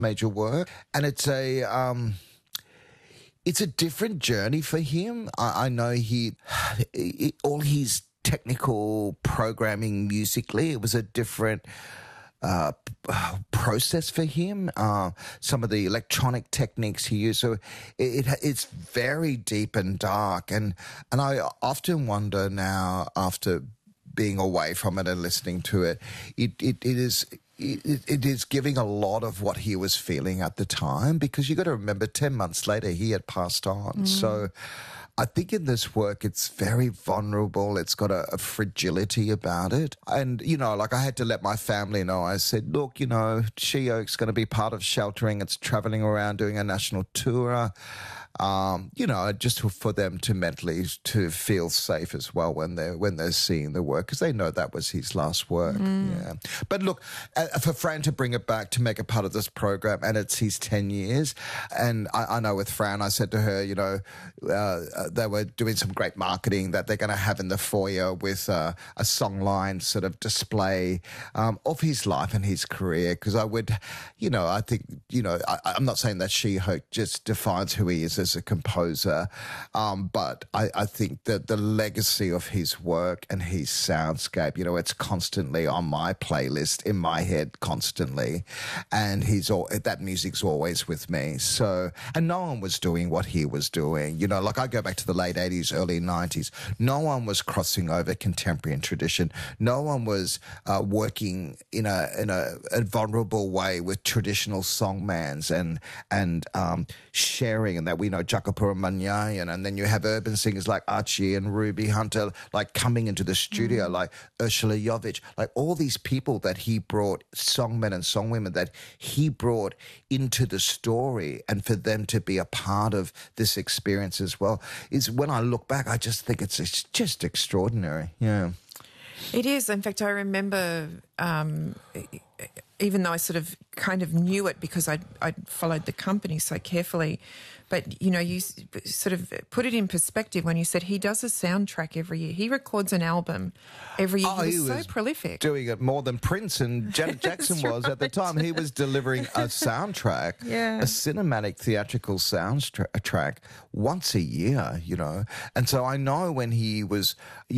major work, and it's a different journey for him. I know all his technical programming musically, it was a different process for him. Some of the electronic techniques he used, so it's very deep and dark. And I often wonder now, after being away from it and listening to it, it is giving a lot of what he was feeling at the time, because you got to remember 10 months later he had passed on. So I think in this work it's very vulnerable. It's got a fragility about it. And, like, I had to let my family know. I said, look, She Oak's going to be part of Sheltering. It's traveling around doing a national tour. Just for them to mentally to feel safe as well when they're seeing the work, because they know that was his last work. Yeah. But look, for Fran to bring it back to make it part of this program, and it's his 10 years, and I know with Fran, I said to her, they were doing some great marketing that they're going to have in the foyer with a songline sort of display of his life and his career, because I think, I'm not saying that She-Hulk just defines who he is as a composer, but I think that the legacy of his work and his soundscape, it's constantly on my playlist in my head constantly, and that music's always with me. So, and no one was doing what he was doing, like I go back to the late 80s, early 90s. No one was crossing over contemporary and tradition. No one was working in a vulnerable way with traditional songmans and sharing, and that we know Jakapura Manyayan, and then you have urban singers like Archie and Ruby Hunter, like coming into the studio, like Ursula Jovic, like all these people that he brought, songmen and songwomen that he brought into the story, and for them to be a part of this experience as well, is, when I look back, I just think it's just extraordinary. Yeah. It is. In fact, I remember, even though I sort of kind of knew it because I'd followed the company so carefully, but, you sort of put it in perspective when you said he does a soundtrack every year. He records an album every year. He was so prolific. Doing it more than Prince and Janet Jackson was at the time. He was delivering a soundtrack, a cinematic theatrical soundtrack once a year, And so I know when he was,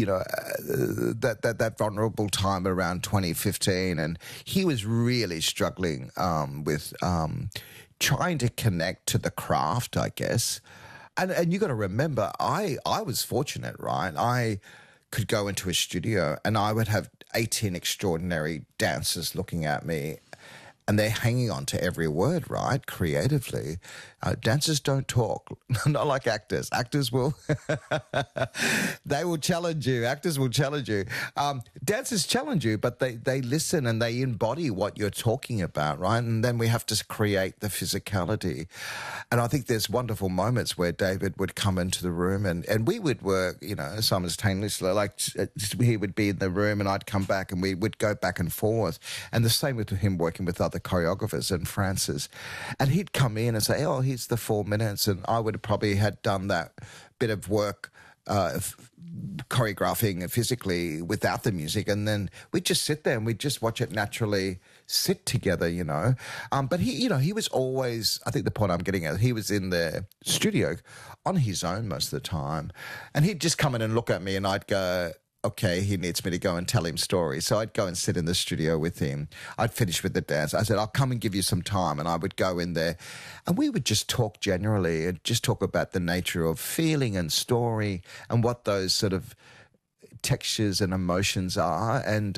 that vulnerable time around 2015, and he was really struggling with trying to connect to the craft, I guess. And you got to remember, I was fortunate, right? I could go into a studio and I would have 18 extraordinary dancers looking at me, and they're hanging on to every word, right? Creatively. Dancers don't talk, not like actors. Actors will, they will challenge you. Actors will challenge you. Dancers challenge you, but they listen and they embody what you're talking about, right? And then we have to create the physicality. And I think there's wonderful moments where David would come into the room and we would work, simultaneously. Like, he would be in the room and I'd come back and we would go back and forth. And the same with him working with other choreographers and Francis. And he'd come in and say, oh, here's the 4 minutes. And I would have probably had done that bit of work choreographing physically without the music, and then we'd just sit there and we'd just watch it naturally sit together, But he was always, I think the point I'm getting at, he was in the studio on his own most of the time, and he'd just come in and look at me and I'd go, okay, he needs me to go and tell him stories. So I'd go and sit in the studio with him. I'd finish with the dance. I said, I'll come and give you some time. And I would go in there and we would just talk generally and just talk about the nature of feeling and story and what those sort of textures and emotions are. And,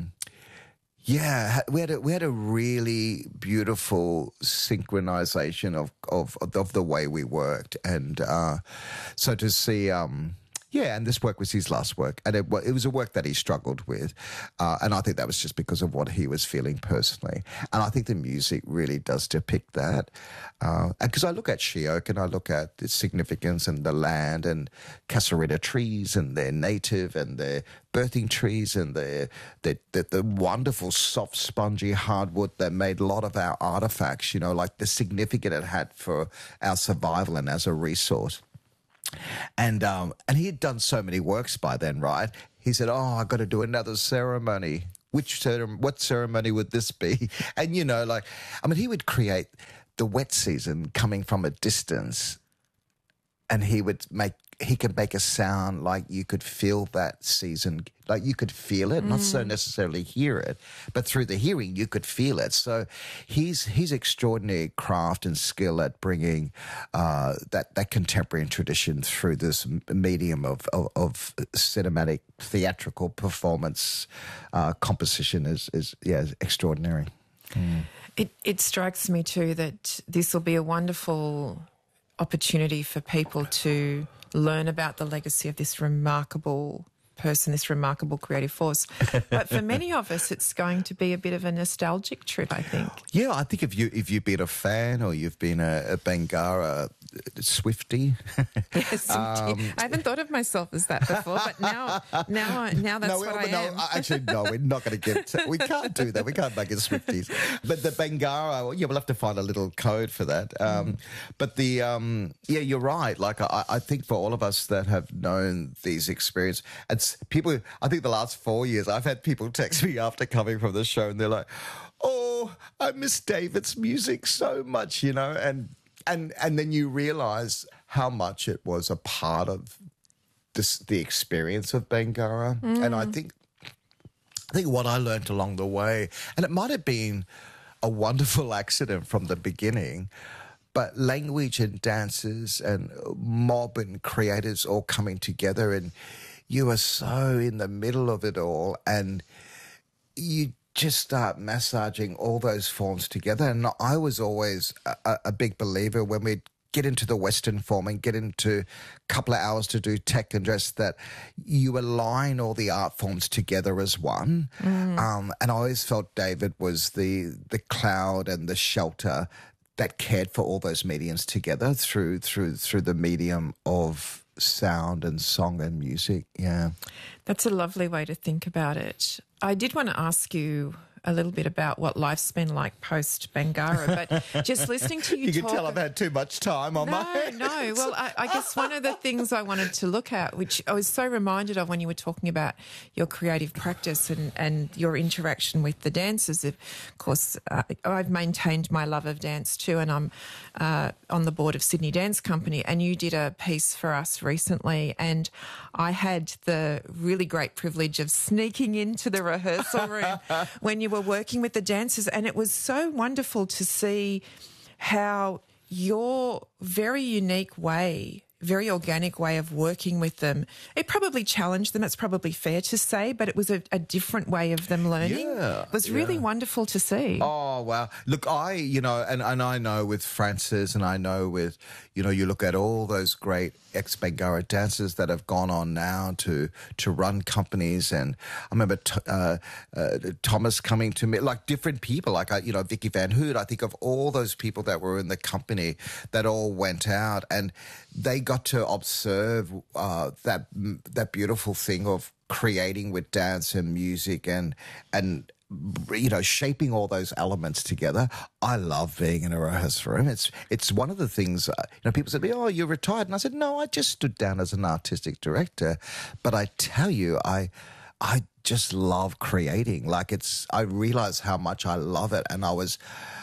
we had a really beautiful synchronization of the way we worked. And, so to see, and this work was his last work, and it was a work that he struggled with, and I think that was just because of what he was feeling personally. And I think the music really does depict that, and because I look at She-Oak and I look at the significance and the land and Casuarina trees and their native and their birthing trees and the wonderful soft spongy hardwood that made a lot of our artifacts, like the significance it had for our survival and as a resource. And he had done so many works by then, right? He said, I got to do another ceremony. what ceremony would this be? And, he would create the wet season coming from a distance, and he could make a sound like you could feel that season, like you could feel it, not so necessarily hear it, but through the hearing you could feel it. So his extraordinary craft and skill at bringing that contemporary tradition through this medium of cinematic theatrical performance composition is extraordinary. It strikes me too that this will be a wonderful opportunity for people to learn about the legacy of this remarkable person, this remarkable creative force. But for many of us, it's going to be a bit of a nostalgic trip, I think. Yeah, I think if you've been a fan or you've been a Bangarra Swiftie. Yes, I haven't thought of myself as that before, but now that's what I am. Actually, no, we're not going to we can't do that. We can't make it Swifties. But the Bangarra, we'll have to find a little code for that. But you're right. Like, I think for all of us that have known these experiences, people, I think the last 4 years, I've had people text me after coming from the show and they're like, oh, I miss David's music so much, and then you realise how much it was a part of the experience of Bangarra. And I think what I learned along the way, and it might have been a wonderful accident from the beginning, but language and dancers and mob and creators all coming together, and you are so in the middle of it all, and you just start massaging all those forms together. And I was always a big believer when we'd get into the Western form and get into a couple of hours to do tech and dress, that you align all the art forms together as one. And I always felt David was the cloud and the shelter that cared for all those mediums together through the medium of sound and song and music. Yeah. That's a lovely way to think about it. I did want to ask you a little bit about what life's been like post Bangarra, but just listening to you can talk... tell I've had too much time on my hands. No. Well, I guess one of the things I wanted to look at, which I was so reminded of when you were talking about your creative practice and your interaction with the dancers. Of course, I've maintained my love of dance too, and I'm on the board of Sydney Dance Company, and you did a piece for us recently, and I had the really great privilege of sneaking into the rehearsal room when you were working with the dancers, and it was so wonderful to see how your very unique way, very organic way of working with them, it probably challenged them, it's probably fair to say, but it was a different way of them learning. It was really wonderful to see. Oh, wow. Look, and I know with Francis, and I know with, you look at all those great ex-Bangarra dancers that have gone on now to run companies, and I remember Thomas coming to me, like different people, like, Vicky Van Hood. I think of all those people that were in the company that all went out, and they got to observe that beautiful thing of creating with dance and music and shaping all those elements together. I love being in a rehearsal room. It's one of the things, people said to me, oh, you're retired. And I said, no, I just stood down as an artistic director. But I tell you, I just love creating. Like, I realize how much I love it. And I was...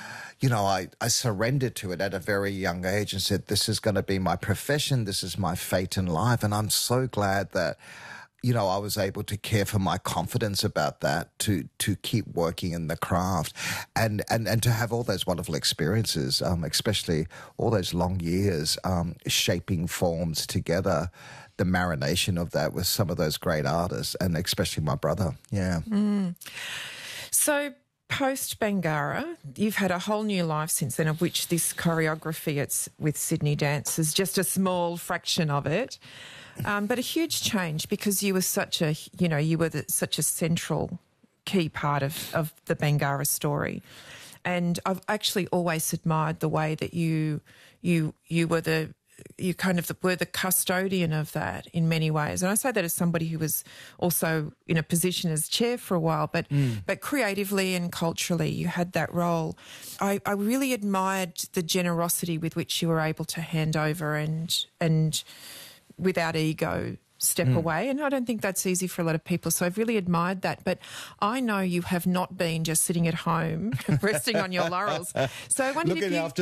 I surrendered to it at a very young age and said, this is going to be my profession. This is my fate in life. And I'm so glad that, I was able to care for my confidence about that, to keep working in the craft and to have all those wonderful experiences, especially all those long years, shaping forms together, the marination of that with some of those great artists, and especially my brother. Yeah. So, post Bangarra, you've had a whole new life since then, of which this choreography, it's with Sydney Dance, is just a small fraction of it. But a huge change, because you were such a central key part of the Bangarra story. And I've actually always admired the way that you were were the custodian of that in many ways. And I say that as somebody who was also in a position as chair for a while, but creatively and culturally you had that role. I really admired the generosity with which you were able to hand over and without ego step away. And I don't think that's easy for a lot of people. So I've really admired that. But I know you have not been just sitting at home resting on your laurels. So I wondered Looking if you... after